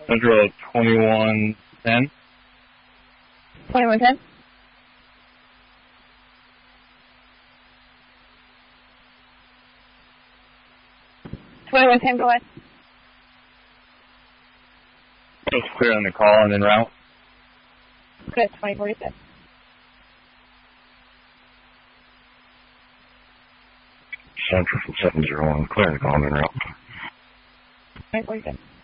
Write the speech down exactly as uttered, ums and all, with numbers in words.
Central twenty-one ten. twenty-one ten? twenty-one ten, go ahead. Just clear on the call and then route. Good, twenty forty-six. Central from seven zero one, clear on the call and then route. twenty forty-six.